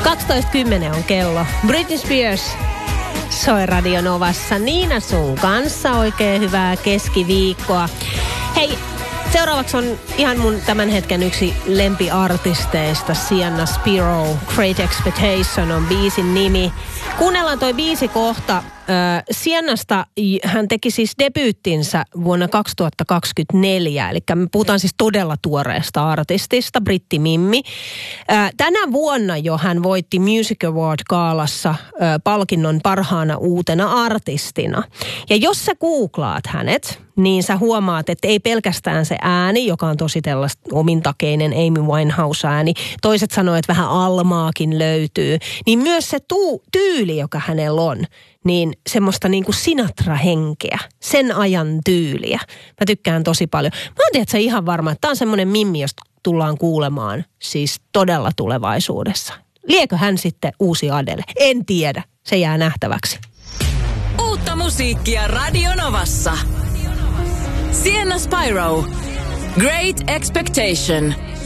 12:10 on kello. Britney Spears soi Radio Novassa. Niina sun kanssa oikein hyvää keskiviikkoa. Hei, seuraavaksi on ihan mun tämän hetken yksi lempiartisteista. Sienna Spiro, Great Expectation on biisin nimi. Kuunnellaan toi biisi kohta. Siennasta hän teki siis debyyttinsä vuonna 2024, eli me puhutaan siis todella tuoreesta artistista, brittimimmi. Tänä vuonna jo hän voitti Music Award-gaalassa palkinnon parhaana uutena artistina. Ja jos sä googlaat hänet, niin sä huomaat, että ei pelkästään se ääni, joka on tosi tällaista omintakeinen Amy Winehouse-ääni. Toiset sanoo, että vähän Almaakin löytyy. Niin myös se tyyli, joka hänellä on, niin semmoista niin kuin Sinatra-henkeä, sen ajan tyyliä. Mä tykkään tosi paljon. Mä oon tiedätkö ihan varma, että tää on semmoinen mimmi, josta tullaan kuulemaan siis todella tulevaisuudessa. Liekö hän sitten uusi Adele? En tiedä. Se jää nähtäväksi. Uutta musiikkia Radio Novassa. Sienna Spiro, Great Expectation.